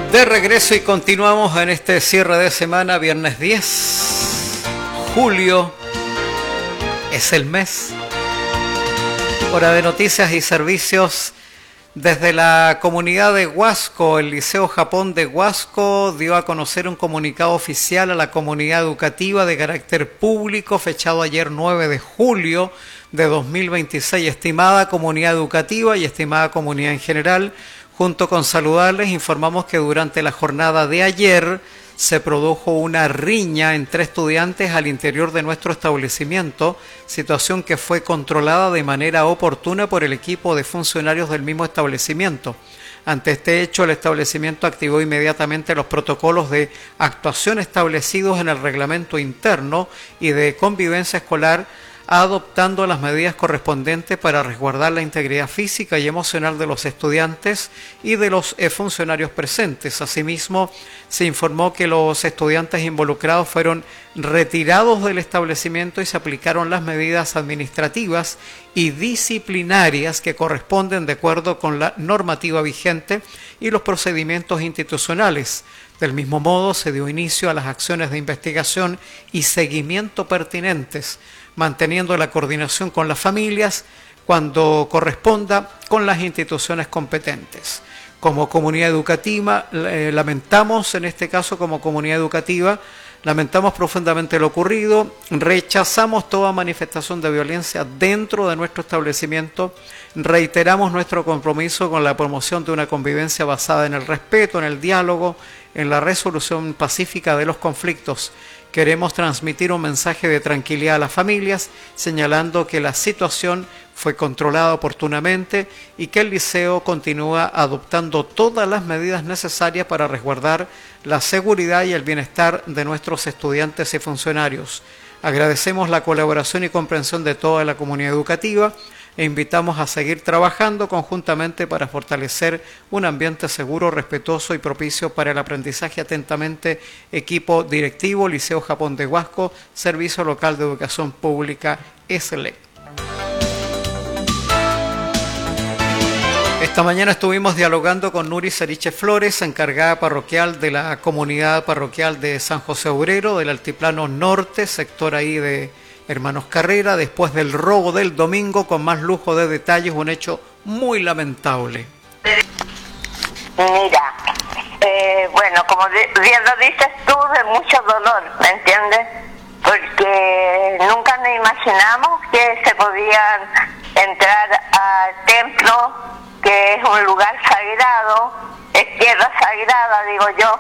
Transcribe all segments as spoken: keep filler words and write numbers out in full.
De regreso y continuamos en este cierre de semana, viernes diez, julio, es el mes. Hora de noticias y servicios desde la comunidad de Huasco. El Liceo Japón de Huasco dio a conocer un comunicado oficial a la comunidad educativa de carácter público fechado ayer nueve de julio de dos mil veintiséis. Estimada comunidad educativa y estimada comunidad en general, junto con saludarles, informamos que durante la jornada de ayer se produjo una riña entre estudiantes al interior de nuestro establecimiento, situación que fue controlada de manera oportuna por el equipo de funcionarios del mismo establecimiento. Ante este hecho, el establecimiento activó inmediatamente los protocolos de actuación establecidos en el reglamento interno y de convivencia escolar, adoptando las medidas correspondientes para resguardar la integridad física y emocional de los estudiantes y de los funcionarios presentes. Asimismo, se informó que los estudiantes involucrados fueron retirados del establecimiento y se aplicaron las medidas administrativas y disciplinarias que corresponden de acuerdo con la normativa vigente y los procedimientos institucionales. Del mismo modo, se dio inicio a las acciones de investigación y seguimiento pertinentes, manteniendo la coordinación con las familias cuando corresponda con las instituciones competentes. Como comunidad educativa, eh, lamentamos, en este caso como comunidad educativa, lamentamos profundamente lo ocurrido, rechazamos toda manifestación de violencia dentro de nuestro establecimiento, reiteramos nuestro compromiso con la promoción de una convivencia basada en el respeto, en el diálogo, en la resolución pacífica de los conflictos. Queremos transmitir un mensaje de tranquilidad a las familias, señalando que la situación fue controlada oportunamente y que el liceo continúa adoptando todas las medidas necesarias para resguardar la seguridad y el bienestar de nuestros estudiantes y funcionarios. Agradecemos la colaboración y comprensión de toda la comunidad educativa e invitamos a seguir trabajando conjuntamente para fortalecer un ambiente seguro, respetuoso y propicio para el aprendizaje. Atentamente, equipo directivo, Liceo Japón de Huasco, Servicio Local de Educación Pública, S L E. Esta mañana estuvimos dialogando con Nuri Seriche Flores, encargada parroquial de la comunidad parroquial de San José Obrero, del Altiplano Norte, sector ahí de Hermanos Carrera, después del robo del domingo, con más lujo de detalles, un hecho muy lamentable. Mira, eh, bueno, como bien lo dices tú, de mucho dolor, ¿me entiendes? Porque nunca nos imaginamos que se podían entrar al templo, que es un lugar sagrado, es tierra sagrada, digo yo,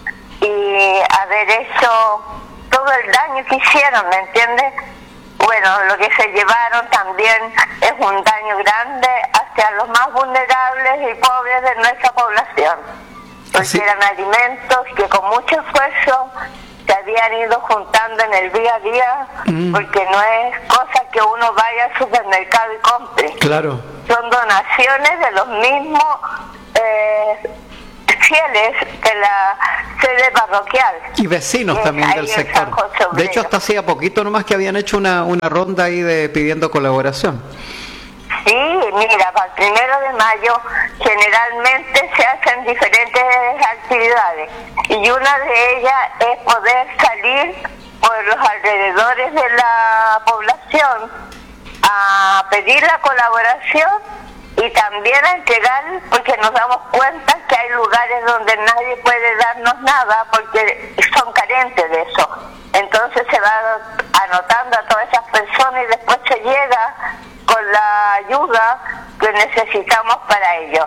y haber hecho todo el daño que hicieron, ¿me entiendes? Bueno, lo que se llevaron también es un daño grande hacia los más vulnerables y pobres de nuestra población, porque ¿sí? Eran alimentos que con mucho esfuerzo se habían ido juntando en el día a día, mm. porque no es cosa que uno vaya al supermercado y compre. Claro. Son donaciones de los mismos eh, fieles de la sede parroquial. Y vecinos eh, también del sector. De hecho, hasta hacía poquito nomás que habían hecho una, una ronda ahí de pidiendo colaboración. Sí, mira, para el primero de mayo generalmente se hacen diferentes actividades y una de ellas es poder salir por los alrededores de la población a pedir la colaboración y también a entregar, porque nos damos cuenta que hay lugares donde nadie puede darnos nada porque son carentes de eso. Entonces se va anotando a todas esas personas y después se llega con la ayuda que necesitamos para ello.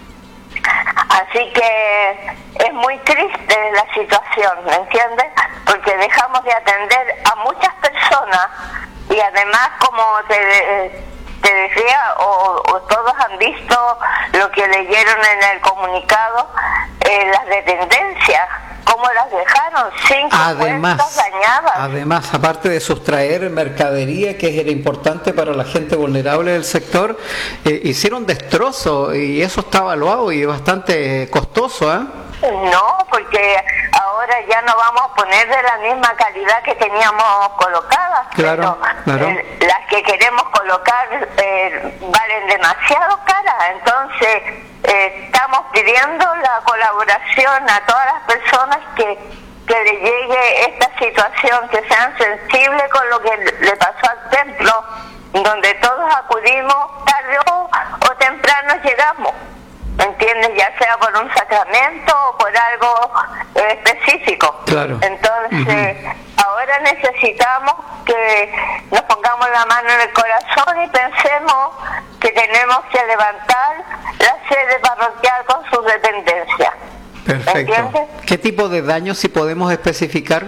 Así que es muy triste la situación, ¿me entiendes? Porque dejamos de atender a muchas personas y además, como te, te decía, o, o todos han visto lo que leyeron en el comunicado, eh, las dependencias, cómo las dejaron sin cuentas dañadas. Además, aparte de sustraer mercadería que era importante para la gente vulnerable del sector, eh, hicieron destrozos y eso está evaluado y es bastante costoso, ¿eh? No, porque ahora ya no vamos a poner de la misma calidad que teníamos colocadas. Claro, pero, claro. Eh, las que queremos colocar eh, valen demasiado caras, entonces eh, estamos pidiendo la colaboración a todas las personas que, que le llegue esta situación, que sean sensibles con lo que le pasó al templo, donde todos acudimos, tarde o, o temprano llegamos, ¿me entiendes? Ya sea por un sacramento o por algo eh, específico. Claro. Entonces, uh-huh. ahora necesitamos que nos pongamos la mano en el corazón y pensemos que tenemos que levantar la sede parroquial con sus dependencias. Perfecto. ¿Entiendes? ¿Qué tipo de daños, si podemos especificar?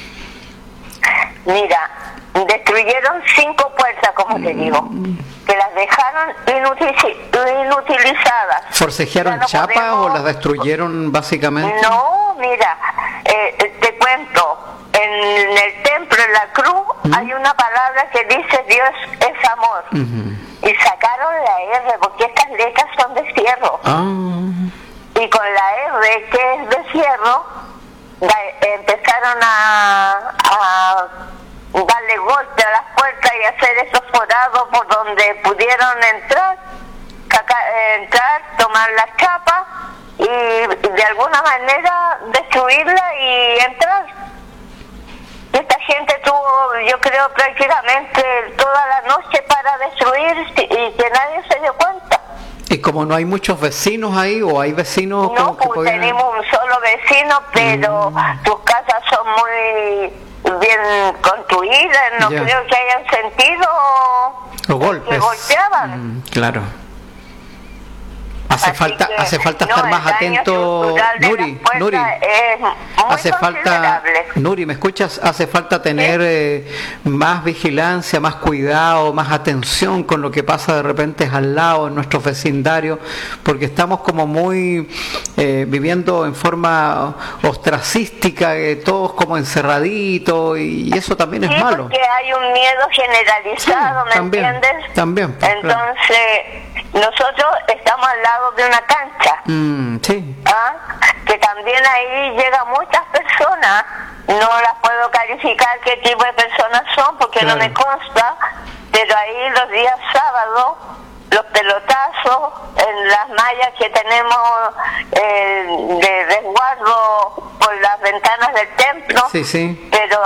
Mira, destruyeron cinco puertas, como te digo, que las dejaron inutil- inutilizadas. ¿Forcejearon no chapas podemos... o las destruyeron básicamente? No, mira, eh, te cuento, en el templo, en la cruz, ¿Mm? hay una palabra que dice Dios es amor. Uh-huh. Y sacaron la R, porque estas letras son de fierro. Ah. Y con la R, que es de fierro, da, empezaron a... a darle golpe a las puertas y hacer esos forados por donde pudieron entrar, caca, entrar, tomar las chapas y de alguna manera destruirla y entrar. Esta gente tuvo, yo creo, prácticamente toda la noche para destruir y que nadie se dio cuenta. ¿Y como no hay muchos vecinos ahí o hay vecinos? No, que pues podían... tenemos un solo vecino, pero mm. sus casas son muy bien construidas, no yeah. creo que hayan sentido los golpes que golpeaban. Mm, claro. Hace Así falta, que, hace falta no, estar más atento, Nuri, Nuri. Hace falta, Nuri, ¿me escuchas? Hace falta tener ¿Sí? eh, más vigilancia, más cuidado, más atención con lo que pasa de repente al lado, en nuestro vecindario, porque estamos como muy eh, viviendo en forma ostracística, eh, todos como encerraditos, y eso también sí, es malo. Porque hay un miedo generalizado, sí, ¿me también, entiendes? También. Pues, Entonces, claro. nosotros estamos al lado de una cancha, mm, sí. ¿Ah? que también ahí llegan muchas personas, no las puedo calificar qué tipo de personas son porque claro. no me consta, pero ahí los días sábados, los pelotazos en las mallas que tenemos eh, de resguardo por las ventanas del templo, sí, sí. pero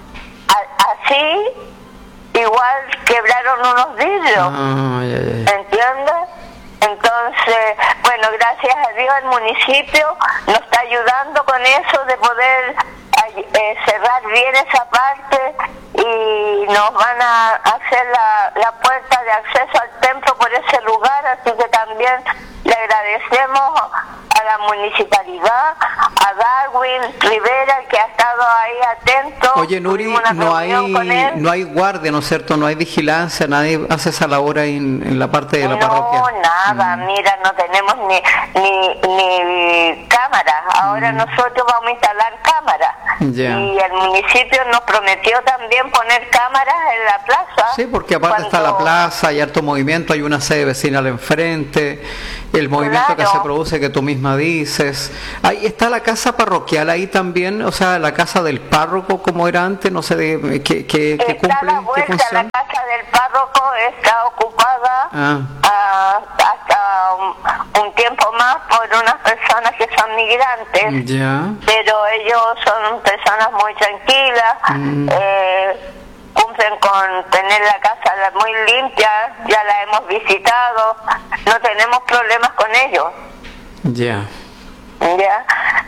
a, así igual quebraron unos vidrios, ah, yeah, yeah. ¿entiendes? Entonces, bueno, gracias a Dios el municipio nos está ayudando con eso de poder eh, cerrar bien esa parte y nos van a hacer la, la puerta de acceso al templo por ese lugar, así que también le agradecemos a la municipalidad, a Darwin Rivera, que ha estado ahí atento. Oye, Nuri, no hay no hay guardia, ¿no es cierto? No hay vigilancia, nadie hace esa labor ahí en, en la parte de la no, parroquia. No, nada, mm. mira, no tenemos ni ni, ni cámaras. Ahora mm. nosotros vamos a instalar cámaras. Yeah. Y el municipio nos prometió también poner cámaras en la plaza. Sí, porque aparte cuando... está la plaza, hay harto movimiento, hay una sede vecinal enfrente, el movimiento claro. que se produce que tú misma dices. Ahí está la casa parroquial, ahí también, o sea, la casa del párroco como era antes, no sé de qué, qué, qué cumple, está la vuelta, qué función. La casa del párroco está ocupada ah. a, hasta un, un tiempo más por unas personas que son migrantes, ya. pero ellos son personas muy tranquilas, mm. eh, cumplen con tener la casa muy limpia, ya la hemos visitado, no tenemos problemas con ellos. Ya. Yeah. Ya,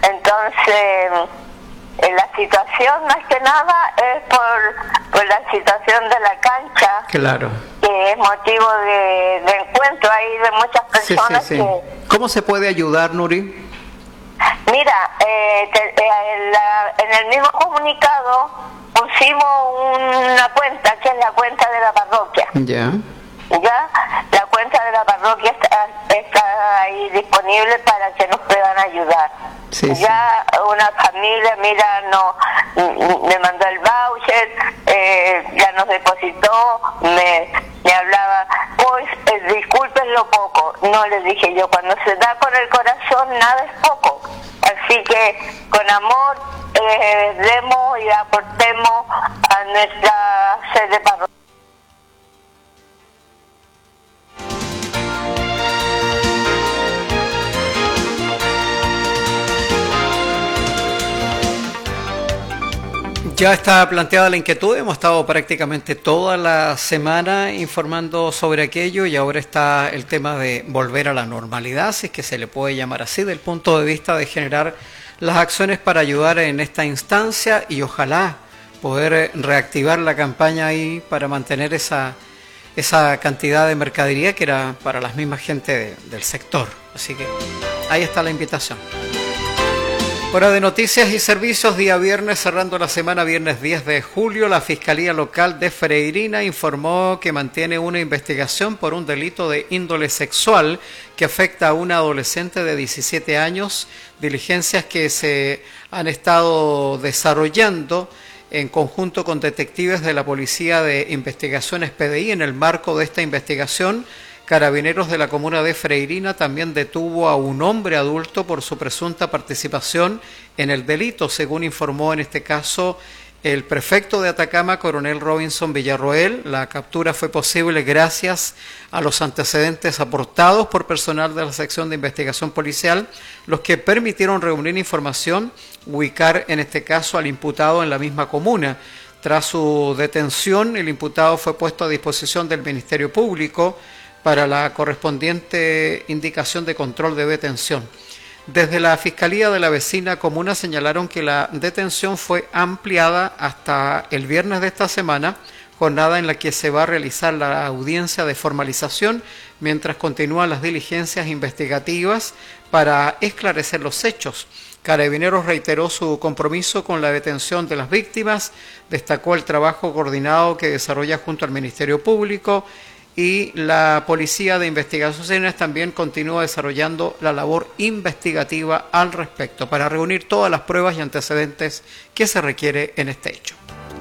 entonces eh, la situación más que nada es por, por la situación de la cancha, claro, que es motivo de, de encuentro ahí de muchas personas. Sí, sí, sí. que ¿Cómo se puede ayudar, Nuri? Mira, eh, te, eh, en, la, en el mismo comunicado pusimos una cuenta, que es la cuenta de la parroquia. Ya. Ya, la cuenta de la parroquia está, está ahí disponible para que nos puedan ayudar. Sí, ya sí. Una familia, mira, no, me mandó el voucher, eh, ya nos depositó, me, me hablaba, pues eh, disculpen lo poco. No, les dije yo, cuando se da con el corazón nada es poco. Así que con amor eh, demos y aportemos a nuestra sede parroquial. Ya está planteada la inquietud, hemos estado prácticamente toda la semana informando sobre aquello y ahora está el tema de volver a la normalidad, si es que se le puede llamar así, del punto de vista de generar las acciones para ayudar en esta instancia y ojalá poder reactivar la campaña ahí para mantener esa, esa cantidad de mercadería que era para las mismas gente de, del sector. Así que ahí está la invitación. Hora de noticias y servicios, día viernes, cerrando la semana, viernes diez de julio, la Fiscalía Local de Freirina informó que mantiene una investigación por un delito de índole sexual que afecta a una adolescente de diecisiete años, diligencias que se han estado desarrollando en conjunto con detectives de la Policía de Investigaciones P D I. En el marco de esta investigación, Carabineros de la comuna de Freirina también detuvo a un hombre adulto por su presunta participación en el delito, según informó en este caso el prefecto de Atacama, coronel Robinson Villarroel. La captura fue posible gracias a los antecedentes aportados por personal de la sección de investigación policial, los que permitieron reunir información, ubicar en este caso al imputado en la misma comuna. Tras su detención, el imputado fue puesto a disposición del Ministerio Público para la correspondiente indicación de control de detención. Desde la Fiscalía de la vecina comuna señalaron que la detención fue ampliada hasta el viernes de esta semana, jornada en la que se va a realizar la audiencia de formalización, mientras continúan las diligencias investigativas para esclarecer los hechos. Carabineros reiteró su compromiso con la detención de las víctimas, destacó el trabajo coordinado que desarrolla junto al Ministerio Público, y la Policía de Investigaciones también continúa desarrollando la labor investigativa al respecto para reunir todas las pruebas y antecedentes que se requiere en este hecho.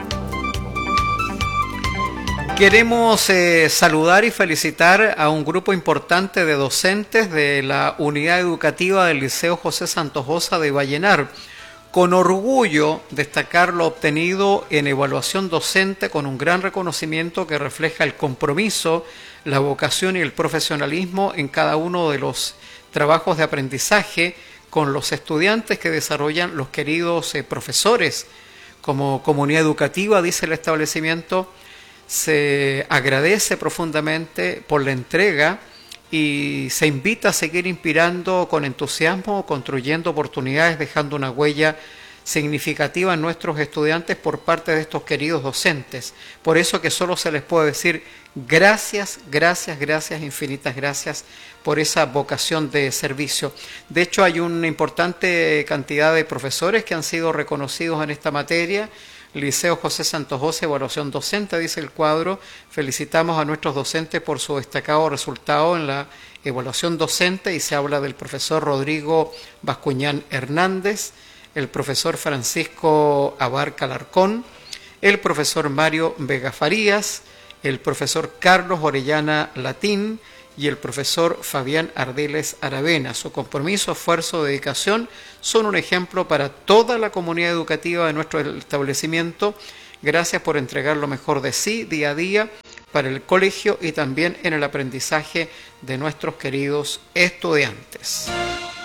Queremos eh, saludar y felicitar a un grupo importante de docentes de la unidad educativa del Liceo José Santojosa de Vallenar. Con orgullo destacar lo obtenido en evaluación docente con un gran reconocimiento que refleja el compromiso, la vocación y el profesionalismo en cada uno de los trabajos de aprendizaje con los estudiantes que desarrollan los queridos eh, profesores. Como comunidad educativa, dice el establecimiento, se agradece profundamente por la entrega y se invita a seguir inspirando con entusiasmo, construyendo oportunidades, dejando una huella significativa en nuestros estudiantes por parte de estos queridos docentes. Por eso que solo se les puede decir gracias, gracias, gracias, infinitas gracias por esa vocación de servicio. De hecho, hay una importante cantidad de profesores que han sido reconocidos en esta materia. Liceo José Santojosa, evaluación docente, dice el cuadro. Felicitamos a nuestros docentes por su destacado resultado en la evaluación docente y se habla del profesor Rodrigo Bascuñán Hernández, el profesor Francisco Abarca Larcón, el profesor Mario Vega Farías, el profesor Carlos Orellana Latín y el profesor Fabián Ardiles Aravena. Su compromiso, esfuerzo, dedicación son un ejemplo para toda la comunidad educativa de nuestro establecimiento. Gracias por entregar lo mejor de sí día a día para el colegio y también en el aprendizaje de nuestros queridos estudiantes.